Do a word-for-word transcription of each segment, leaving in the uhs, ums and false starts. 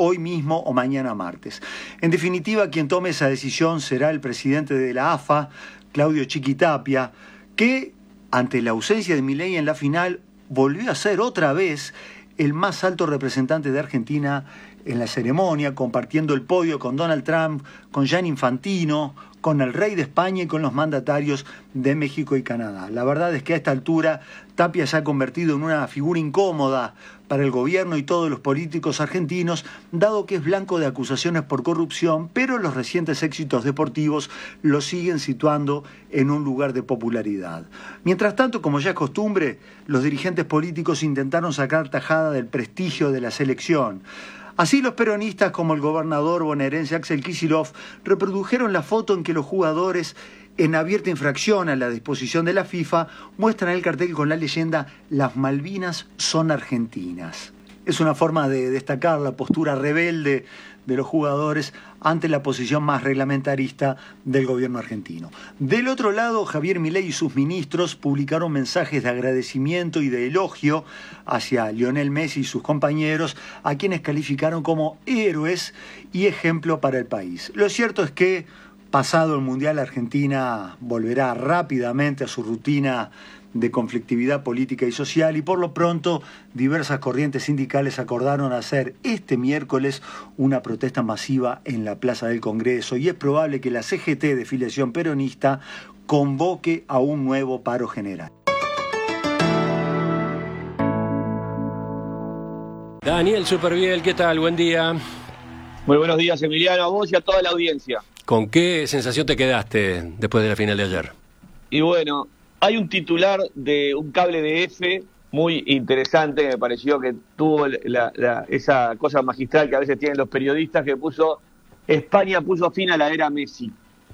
hoy mismo o mañana martes. En definitiva, quien tome esa decisión será el presidente de la A F A, Claudio Chiquitapia, que ante la ausencia de Milei en la final volvió a ser otra vez el más alto representante de Argentina en la ceremonia, compartiendo el podio con Donald Trump, con Gianni Infantino, con el rey de España y con los mandatarios de México y Canadá. La verdad es que a esta altura Tapia se ha convertido en una figura incómoda para el gobierno y todos los políticos argentinos, dado que es blanco de acusaciones por corrupción, pero los recientes éxitos deportivos lo siguen situando en un lugar de popularidad. Mientras tanto, como ya es costumbre, los dirigentes políticos intentaron sacar tajada del prestigio de la selección. Así los peronistas, como el gobernador bonaerense Axel Kicillof, reprodujeron la foto en que los jugadores, en abierta infracción a la disposición de la FIFA, muestran el cartel con la leyenda «Las Malvinas son argentinas». Es una forma de destacar la postura rebelde de los jugadores ante la posición más reglamentarista del gobierno argentino. Del otro lado, Javier Milei y sus ministros publicaron mensajes de agradecimiento y de elogio hacia Lionel Messi y sus compañeros, a quienes calificaron como héroes y ejemplo para el país. Lo cierto es que, pasado el Mundial, Argentina volverá rápidamente a su rutina de conflictividad política y social, y por lo pronto diversas corrientes sindicales acordaron hacer este miércoles una protesta masiva en la Plaza del Congreso, y es probable que la C G T de filiación peronista convoque a un nuevo paro general. Daniel Superviel, ¿qué tal? Buen día. Muy buenos días, Emiliano, a vos y a toda la audiencia. ¿Con qué sensación te quedaste después de la final de ayer? Y bueno, hay un titular de un cable de F muy interesante, que me pareció que tuvo la, la, esa cosa magistral que a veces tienen los periodistas, que puso: España puso fin a la era Messi.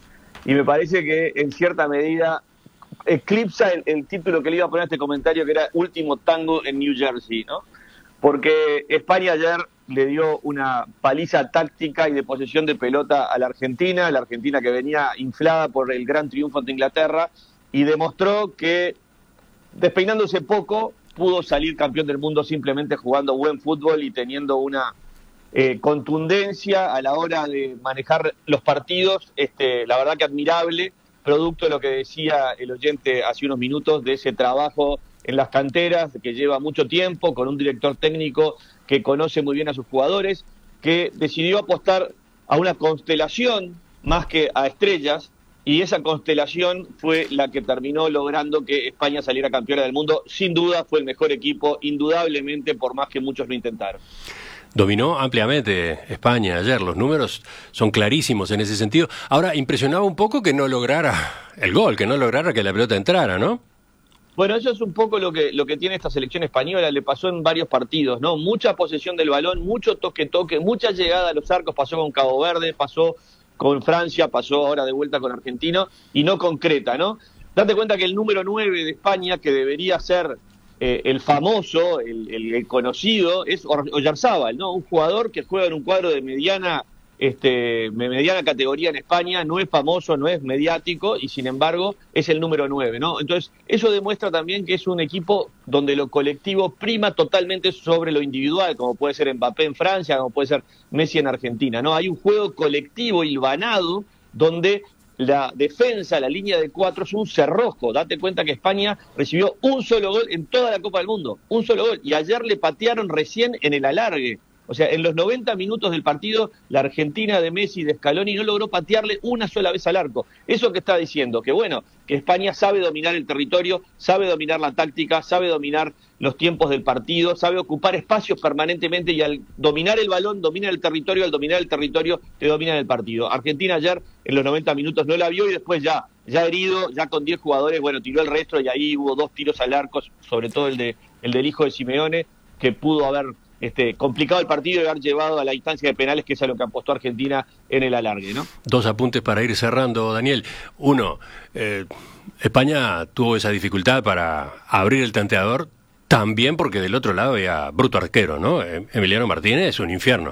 Y me parece que en cierta medida eclipsa el, el título que le iba a poner a este comentario, que era Último tango en New Jersey, ¿no? Porque España ayer le dio una paliza táctica y de posesión de pelota a la Argentina, la Argentina que venía inflada por el gran triunfo ante Inglaterra, y demostró que, despeinándose poco, pudo salir campeón del mundo simplemente jugando buen fútbol y teniendo una eh, contundencia a la hora de manejar los partidos, este, la verdad que admirable, producto de lo que decía el oyente hace unos minutos, de ese trabajo en las canteras que lleva mucho tiempo, con un director técnico que conoce muy bien a sus jugadores, que decidió apostar a una constelación más que a estrellas, y esa constelación fue la que terminó logrando que España saliera campeona del mundo. Sin duda fue el mejor equipo, indudablemente, por más que muchos lo intentaron. Dominó ampliamente España ayer, los números son clarísimos en ese sentido. Ahora, impresionaba un poco que no lograra el gol, que no lograra que la pelota entrara, ¿no? Bueno, eso es un poco lo que lo que tiene esta selección española, le pasó en varios partidos, ¿no? Mucha posesión del balón, mucho toque-toque, mucha llegada a los arcos, pasó con Cabo Verde, pasó con Francia, pasó ahora de vuelta con Argentina, y no concreta, ¿no? Date cuenta que el número nueve de España, que debería ser eh, el famoso, el, el, el conocido, es Oyarzábal, ¿no? Un jugador que juega en un cuadro de mediana este mediana categoría en España, no es famoso, no es mediático, y sin embargo es el número nueve, ¿no? Entonces, eso demuestra también que es un equipo donde lo colectivo prima totalmente sobre lo individual, como puede ser Mbappé en Francia, como puede ser Messi en Argentina, ¿no? Hay un juego colectivo hilvanado donde la defensa, la línea de cuatro, es un cerrojo. Date cuenta que España recibió un solo gol en toda la Copa del Mundo, un solo gol, y ayer le patearon recién en el alargue. O sea, en los noventa minutos del partido, la Argentina de Messi y de Scaloni no logró patearle una sola vez al arco. ¿Eso qué está diciendo? Que bueno, que España sabe dominar el territorio, sabe dominar la táctica, sabe dominar los tiempos del partido, sabe ocupar espacios permanentemente, y al dominar el balón, domina el territorio, al dominar el territorio, te domina el partido. Argentina ayer, en los noventa minutos, no la vio, y después ya, ya herido, ya con diez jugadores, bueno, tiró el resto, y ahí hubo dos tiros al arco, sobre todo el de el del hijo de Simeone, que pudo haber Este, complicado el partido y haber llevado a la instancia de penales, que es a lo que apostó Argentina en el alargue, ¿no? Dos apuntes para ir cerrando, Daniel. Uno, eh, España tuvo esa dificultad para abrir el tanteador, también porque del otro lado había bruto arquero, ¿no? Emiliano Martínez es un infierno.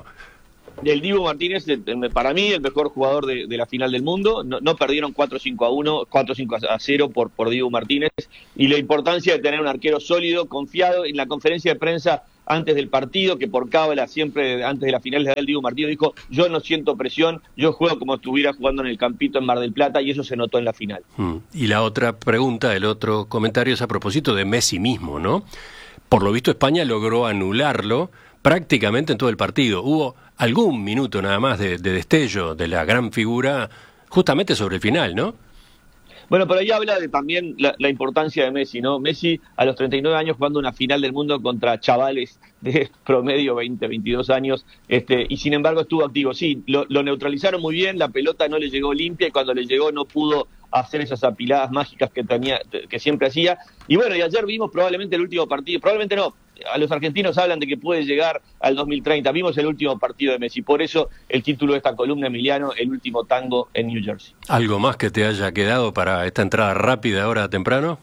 El Dibu Martínez, para mí, el mejor jugador de, de la final del mundo. No, no perdieron cuatro cinco a uno, cuatro cinco a cero por, por Dibu Martínez. Y la importancia de tener un arquero sólido, confiado. En la conferencia de prensa antes del partido, que por cábala siempre antes de la final le da el Dibu Martínez, dijo, yo no siento presión, yo juego como si estuviera jugando en el Campito en Mar del Plata, y eso se notó en la final. Mm. Y la otra pregunta, el otro comentario es a propósito de Messi mismo, ¿no? Por lo visto España logró anularlo prácticamente en todo el partido. Hubo algún minuto nada más de, de destello de la gran figura justamente sobre el final, ¿no? Bueno, pero ahí habla de también la, la importancia de Messi, ¿no? Messi a los treinta y nueve años jugando una final del mundo contra chavales de promedio veinte, veintidós años, este, y sin embargo estuvo activo. Sí, lo, lo neutralizaron muy bien, la pelota no le llegó limpia y cuando le llegó no pudo hacer esas apiladas mágicas que tenía, que siempre hacía. Y bueno, y ayer vimos probablemente el último partido, probablemente no, a los argentinos hablan de que puede llegar al dos mil treinta, vimos el último partido de Messi, por eso el título de esta columna, Emiliano, el último tango en New Jersey. ¿Algo más que te haya quedado para esta entrada rápida ahora temprano?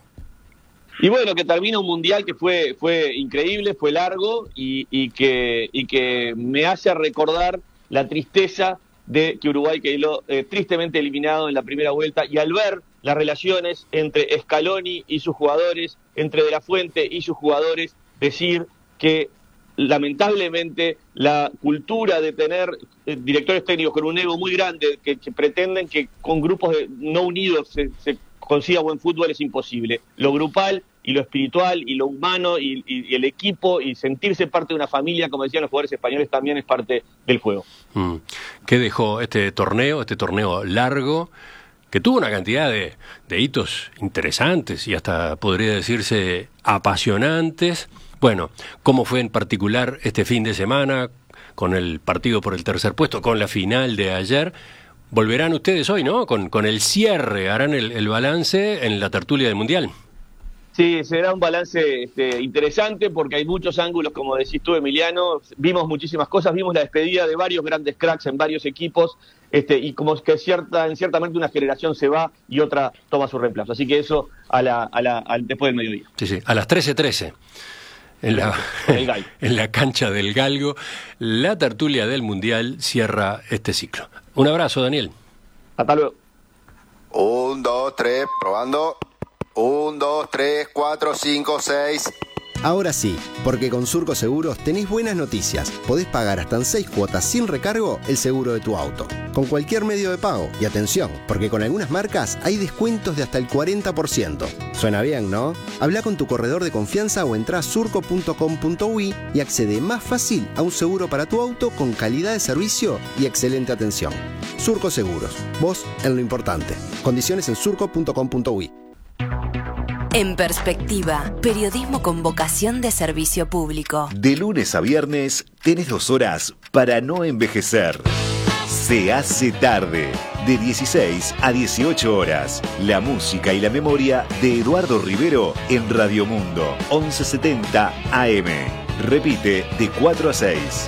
Y bueno, que termina un mundial que fue fue increíble, fue largo y, y que y que me hace recordar la tristeza de que Uruguay quedó eh, tristemente eliminado en la primera vuelta, y al ver las relaciones entre Scaloni y sus jugadores, entre De la Fuente y sus jugadores, decir que lamentablemente la cultura de tener eh, directores técnicos con un ego muy grande que, que pretenden que con grupos de, no unidos se, se consiga buen fútbol es imposible. Lo grupal y lo espiritual y lo humano y, y, y el equipo y sentirse parte de una familia, como decían los jugadores españoles, también es parte del juego. Mm. ¿Qué dejó este torneo, este torneo largo, que tuvo una cantidad de, de hitos interesantes y hasta podría decirse apasionantes? Bueno, ¿cómo fue en particular este fin de semana con el partido por el tercer puesto, con la final de ayer? Volverán ustedes hoy, ¿no? Con, con el cierre, harán el, el balance en la tertulia del Mundial. Sí, será un balance este, interesante porque hay muchos ángulos, como decís tú, Emiliano. Vimos muchísimas cosas, vimos la despedida de varios grandes cracks en varios equipos, este, y como que cierta, en cierta manera una generación se va y otra toma su reemplazo. Así que eso a la, a la, a, después del mediodía. Sí, sí, a las trece trece. En la, en la cancha del Galgo, la tertulia del Mundial cierra este ciclo. Un abrazo, Daniel. Hasta luego. Un, dos, tres, probando. Un, dos, tres, cuatro, cinco, seis. Ahora sí, porque con Surco Seguros tenés buenas noticias. Podés pagar hasta en seis cuotas sin recargo el seguro de tu auto, con cualquier medio de pago. Y atención, porque con algunas marcas hay descuentos de hasta el cuarenta por ciento. Suena bien, ¿no? Habla con tu corredor de confianza o entrá a surco punto com punto uy y accede más fácil a un seguro para tu auto con calidad de servicio y excelente atención. Surco Seguros, vos en lo importante. Condiciones en surco punto com punto uy. En Perspectiva, periodismo con vocación de servicio público. De lunes a viernes tenés dos horas para no envejecer. Se hace tarde, de dieciséis a dieciocho horas. La música y la memoria de Eduardo Rivero en Radio Mundo, once setenta A M. Repite de cuatro a seis.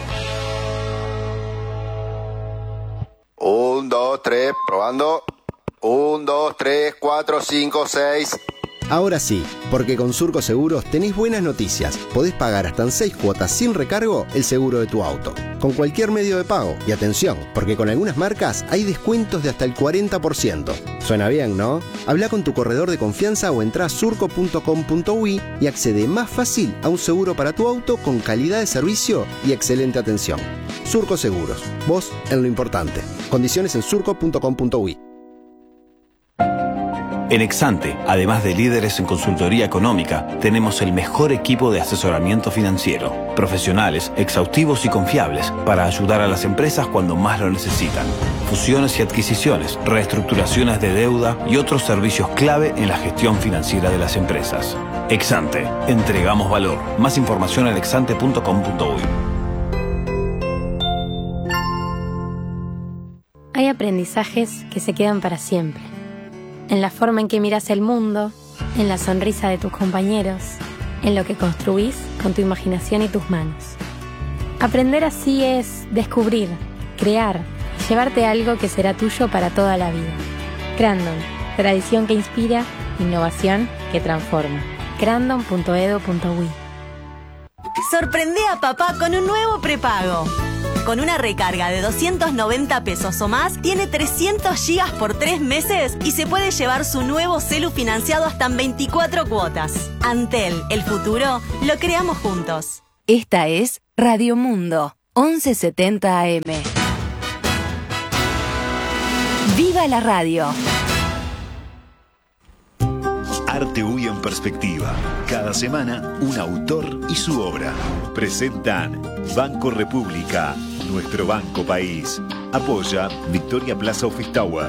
Un, dos, tres, probando. Un, dos, tres, cuatro, cinco, seis. Ahora sí, porque con Surco Seguros tenés buenas noticias. Podés pagar hasta en seis cuotas sin recargo el seguro de tu auto, con cualquier medio de pago. Y atención, porque con algunas marcas hay descuentos de hasta el cuarenta por ciento. Suena bien, ¿no? Habla con tu corredor de confianza o entrá a surco punto com punto uy y accede más fácil a un seguro para tu auto con calidad de servicio y excelente atención. Surco Seguros, vos en lo importante. Condiciones en surco punto com punto uy. En Exante, además de líderes en consultoría económica, tenemos el mejor equipo de asesoramiento financiero. Profesionales, exhaustivos y confiables para ayudar a las empresas cuando más lo necesitan. Fusiones y adquisiciones, reestructuraciones de deuda y otros servicios clave en la gestión financiera de las empresas. Exante, entregamos valor. Más información en exante punto com punto uy. Hay aprendizajes que se quedan para siempre. En la forma en que miras el mundo, en la sonrisa de tus compañeros, en lo que construís con tu imaginación y tus manos. Aprender así es descubrir, crear, llevarte algo que será tuyo para toda la vida. Crandon, tradición que inspira, innovación que transforma. crandon punto edu punto uy. Sorprende a papá con un nuevo prepago. Con una recarga de doscientos noventa pesos o más, tiene trescientos gigas por tres meses y se puede llevar su nuevo celu financiado hasta en veinticuatro cuotas. Antel, el futuro, lo creamos juntos. Esta es Radio Mundo, once setenta A M. ¡Viva la radio! Arte U Y en perspectiva. Cada semana, un autor y su obra. Presentan Banco República, nuestro banco país. Apoya Victoria Plaza Office Tower.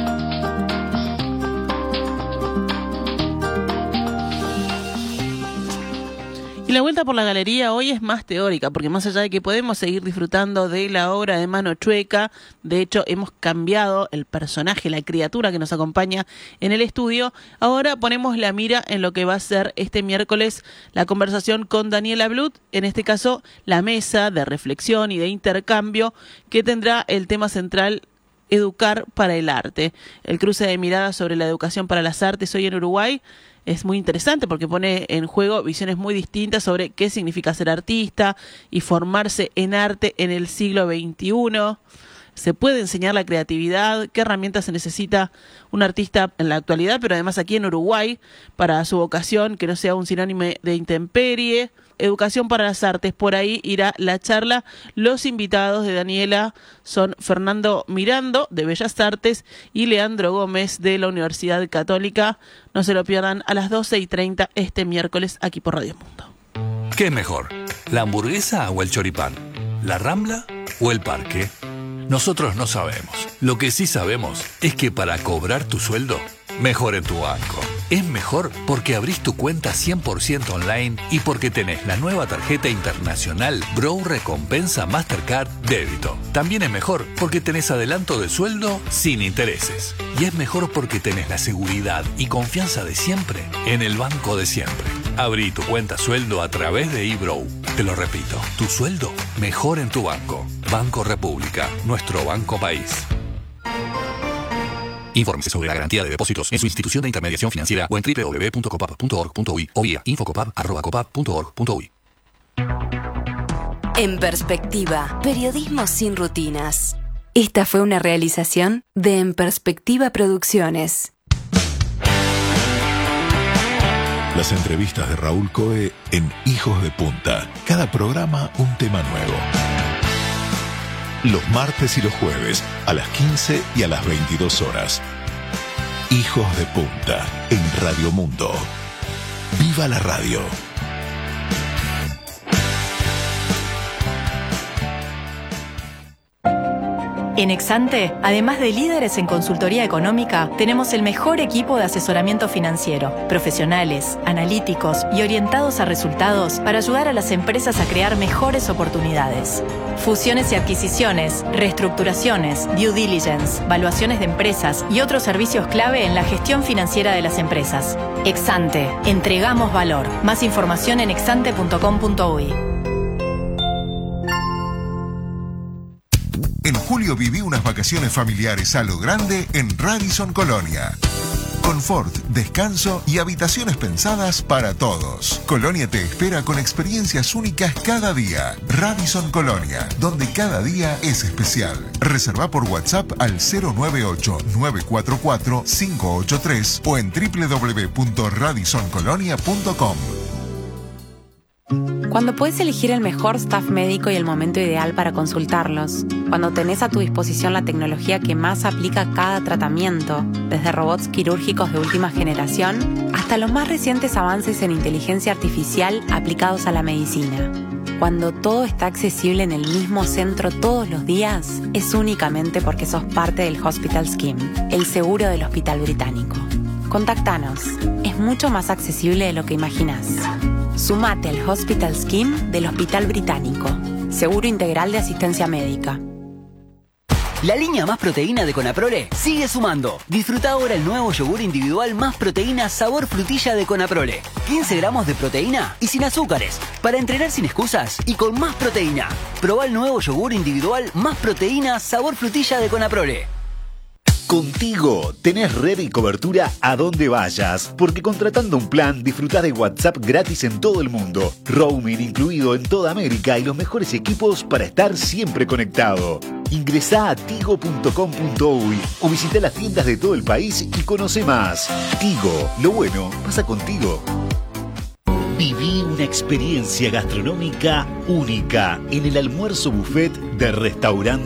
Y la vuelta por la galería hoy es más teórica, porque más allá de que podemos seguir disfrutando de la obra de Mano Chueca, de hecho hemos cambiado el personaje, la criatura que nos acompaña en el estudio, ahora ponemos la mira en lo que va a ser este miércoles la conversación con Daniela Blut, en este caso la mesa de reflexión y de intercambio que tendrá el tema central Educar para el Arte. El cruce de miradas sobre la educación para las artes hoy en Uruguay es muy interesante porque pone en juego visiones muy distintas sobre qué significa ser artista y formarse en arte en el siglo veintiuno. ¿Se puede enseñar la creatividad? ¿Qué herramientas se necesita un artista en la actualidad, pero además aquí en Uruguay, para su vocación, que no sea un sinónimo de intemperie? Educación para las artes, por ahí irá la charla. Los invitados de Daniela son Fernando Mirando, de Bellas Artes, y Leandro Gómez, de la Universidad Católica. No se lo pierdan a las doce y treinta este miércoles aquí por Radio Mundo. ¿Qué es mejor? ¿La hamburguesa o el choripán? ¿La Rambla o el parque? Nosotros no sabemos. Lo que sí sabemos es que para cobrar tu sueldo, mejor en tu banco. Es mejor porque abrís tu cuenta cien por ciento online y porque tenés la nueva tarjeta internacional Brow Recompensa Mastercard Débito. También es mejor porque tenés adelanto de sueldo sin intereses. Y es mejor porque tenés la seguridad y confianza de siempre en el banco de siempre. Abrí tu cuenta sueldo a través de eBrow. Te lo repito, tu sueldo mejor en tu banco. Banco República, nuestro banco país. Infórmese sobre la garantía de depósitos en su institución de intermediación financiera o en doble u doble u doble u punto copap punto org punto uy o vía infocopap arroba copap punto org punto uy. En perspectiva, periodismo sin rutinas. Esta fue una realización de En Perspectiva Producciones. Las entrevistas de Raúl Coe en Hijos de Punta. Cada programa un tema nuevo. Los martes y los jueves a las quince y a las veintidós horas. Hijos de Punta en Radio Mundo. ¡Viva la radio! En Exante, además de líderes en consultoría económica, tenemos el mejor equipo de asesoramiento financiero, profesionales, analíticos y orientados a resultados para ayudar a las empresas a crear mejores oportunidades. Fusiones y adquisiciones, reestructuraciones, due diligence, valuaciones de empresas y otros servicios clave en la gestión financiera de las empresas. Exante, entregamos valor. Más información en exante punto com punto uy. En julio viví unas vacaciones familiares a lo grande en Radisson Colonia. Confort, descanso y habitaciones pensadas para todos. Colonia te espera con experiencias únicas cada día. Radisson Colonia, donde cada día es especial. Reserva por WhatsApp al cero nueve ocho nueve cuatro cuatro cinco ocho tres o en doble u doble u doble u punto radisson colonia punto com. Cuando puedes elegir el mejor staff médico y el momento ideal para consultarlos. Cuando tenés a tu disposición la tecnología que más aplica a cada tratamiento, desde robots quirúrgicos de última generación hasta los más recientes avances en inteligencia artificial aplicados a la medicina. Cuando todo está accesible en el mismo centro todos los días, es únicamente porque sos parte del Hospital Scheme, el seguro del Hospital Británico. Contactanos. Es mucho más accesible de lo que imaginás. Sumate al Hospital Scheme del Hospital Británico. Seguro integral de asistencia médica. La línea Más Proteína de Conaprole sigue sumando. Disfruta ahora el nuevo yogur individual Más Proteína sabor frutilla de Conaprole. quince gramos de proteína y sin azúcares. Para entrenar sin excusas y con más proteína. Probá el nuevo yogur individual Más Proteína sabor frutilla de Conaprole. Contigo tenés red y cobertura a donde vayas, porque contratando un plan disfrutás de WhatsApp gratis en todo el mundo, roaming incluido en toda América y los mejores equipos para estar siempre conectado. Ingresá a tigo punto com punto uy o visita las tiendas de todo el país y conoce más. Tigo, lo bueno pasa contigo. Viví una una experiencia gastronómica única en el almuerzo buffet de Restaurante